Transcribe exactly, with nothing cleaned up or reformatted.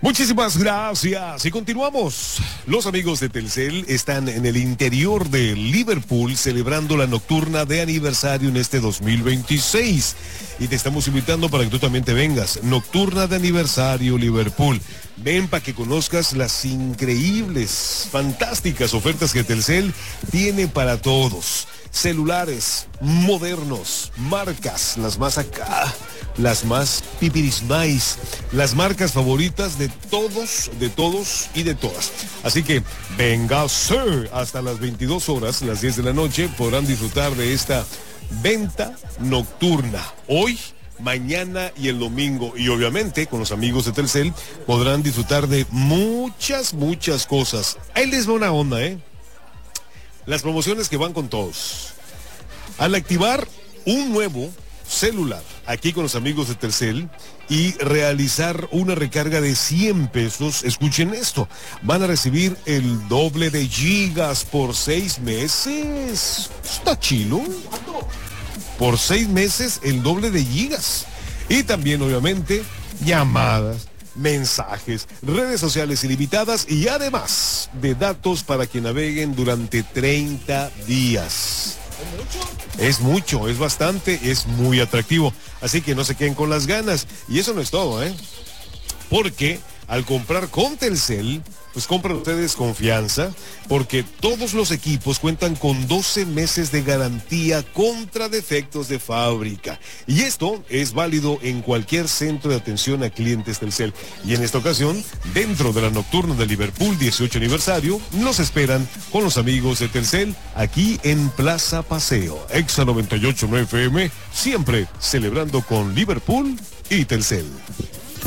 Muchísimas gracias y continuamos. Los amigos de Telcel están en el interior de Liverpool celebrando la nocturna de aniversario en este dos mil veintiséis y te estamos invitando para que tú también te vengas. Nocturna de aniversario Liverpool. Ven para que conozcas las increíbles, fantásticas ofertas que Telcel tiene para todos. Celulares modernos, marcas, las más acá, las más pipirismais, las marcas favoritas de todos, de todos y de todas. Así que véngase hasta las veintidós horas, las diez de la noche, podrán disfrutar de esta venta nocturna. Hoy, mañana y el domingo. Y obviamente con los amigos de Telcel podrán disfrutar de muchas, muchas cosas. Ahí les va una onda, ¿eh? Las promociones que van con todos. Al activar un nuevo celular aquí con los amigos de Telcel y realizar una recarga de cien pesos, escuchen esto, van a recibir el doble de gigas por seis meses. Está chilo. Por seis meses el doble de gigas. Y también obviamente llamadas, mensajes, redes sociales ilimitadas y además de datos para que naveguen durante treinta días. Es mucho, es bastante, es muy atractivo. Así que no se queden con las ganas. Y eso no es todo, ¿eh? Porque al comprar con Telcel, pues compran ustedes confianza, porque todos los equipos cuentan con doce meses de garantía contra defectos de fábrica. Y esto es válido en cualquier centro de atención a clientes Telcel. Y en esta ocasión, dentro de la nocturna de Liverpool dieciocho aniversario, nos esperan con los amigos de Telcel aquí en Plaza Paseo. Exa noventa y ocho punto nueve F M, siempre celebrando con Liverpool y Telcel.